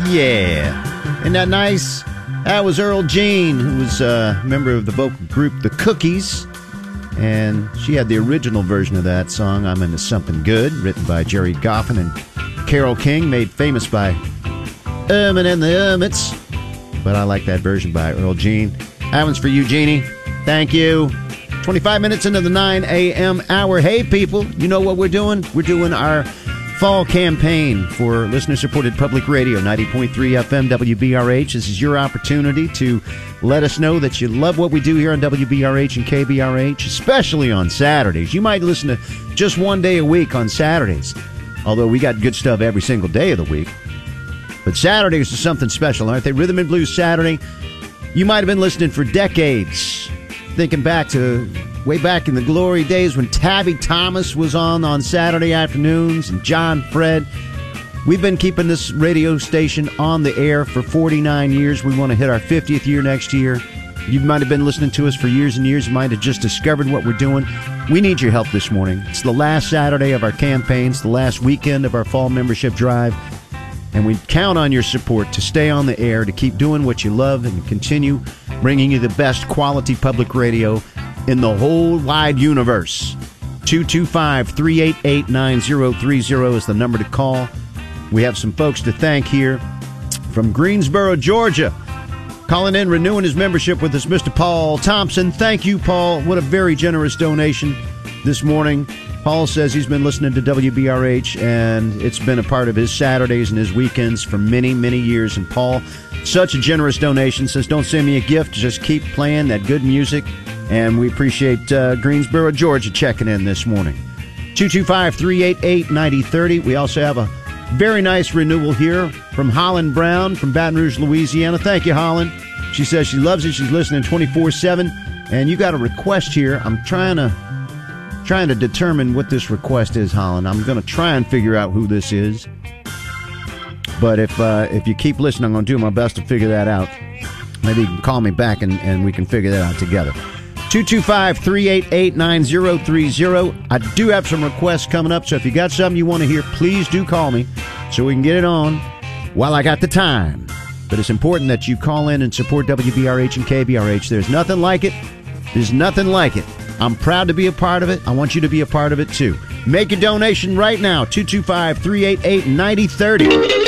Yeah. Isn't that nice? That was Earl Jean, who was a member of the vocal group The Cookies. And she had the original version of that song, I'm Into Something Good, written by Jerry Goffin and Carole King, made famous by Ermine and the Hermits. But I like that version by Earl Jean. That one's for you, Jeannie. Thank you. 25 minutes into the 9 a.m. hour. Hey, people, you know what we're doing? We're doing our fall campaign for listener-supported public radio, 90.3 FM WBRH. This is your opportunity to let us know that you love what we do here on WBRH and KBRH, especially on Saturdays. You might listen to just one day a week on Saturdays, although we got good stuff every single day of the week. But Saturdays is something special, aren't they? Rhythm and Blues Saturday. You might have been listening for decades, thinking back to way back in the glory days when Tabby Thomas was on Saturday afternoons and John Fred. We've been keeping this radio station on the air for 49 years. We want to hit our 50th year next year. You might have been listening to us for years and years. You might have just discovered what we're doing. We need your help this morning. It's the last Saturday of our campaign. It's the last weekend of our fall membership drive. And we count on your support to stay on the air, to keep doing what you love, and continue bringing you the best quality public radio in the whole wide universe. 225-388-9030 is the number to call. We have some folks to thank here from Greensboro, Georgia. Calling in, renewing his membership with us, Mr. Paul Thompson. Thank you, Paul. What a very generous donation this morning. Paul says he's been listening to WBRH, and it's been a part of his Saturdays and his weekends for many, many years. And Paul, such a generous donation, says, don't send me a gift, just keep playing that good music. And we appreciate Greensboro, Georgia, checking in this morning. 225-388-9030. We also have a very nice renewal here from Holland Brown from Baton Rouge, Louisiana. Thank you, Holland. She says she loves it. She's listening 24/7. And you got a request here. I'm trying to determine what this request is, Holland. I'm going to try and figure out who this is. But if you keep listening, I'm going to do my best to figure that out. Maybe you can call me back and we can figure that out together. 225-388-9030. I do have some requests coming up, so if you got something you want to hear, please do call me so we can get it on while I got the time. But it's important that you call in and support WBRH and KBRH. There's nothing like it. There's nothing like it. I'm proud to be a part of it. I want you to be a part of it, too. Make a donation right now, 225-388-9030.